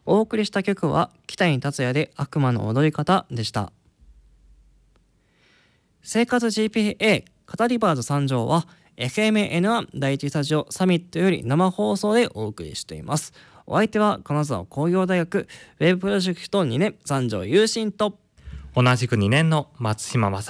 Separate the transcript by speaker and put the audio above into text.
Speaker 1: お送りした曲は北谷達也で悪魔の踊り方でした。生活 GPA カタリバーズ参上は FMN1 第一スタジオサミットより生放送でお送りしています。お相手は金沢工業大学ウェブプロジェクト2年三条優心と
Speaker 2: 同じく2年の松島正